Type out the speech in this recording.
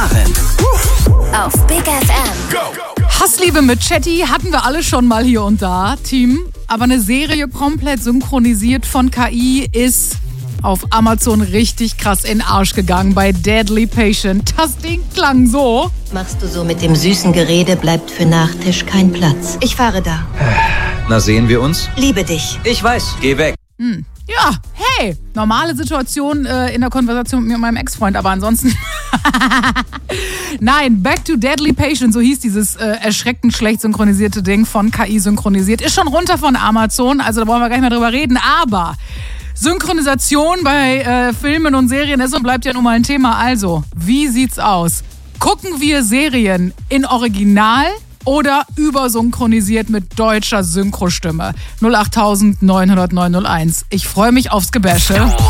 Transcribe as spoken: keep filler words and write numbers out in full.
Maren. Auf Big F M. Hassliebe mit Chatty hatten wir alle schon mal hier und da, Team. Aber eine Serie komplett synchronisiert von K I ist auf Amazon richtig krass in den Arsch gegangen bei Deadly Patient. Das Ding klang so. Machst du so mit dem süßen Gerede, bleibt für Nachtisch kein Platz. Ich fahre da. Na, sehen wir uns? Liebe dich. Ich weiß, geh weg. Hm. Ja, hey, normale Situation äh, in der Konversation mit mir und meinem Ex-Freund, aber ansonsten... Nein, Back to Deadly Patient, so hieß dieses äh, erschreckend schlecht synchronisierte Ding, von K I synchronisiert. Ist schon runter von Amazon, also da wollen wir gar nicht mehr drüber reden, aber Synchronisation bei äh, Filmen und Serien ist und bleibt ja nun mal ein Thema. Also, wie sieht's aus? Gucken wir Serien in Original oder übersynchronisiert mit deutscher Synchrostimme? null acht neun null null neun null eins. Ich freue mich aufs Gebäsche.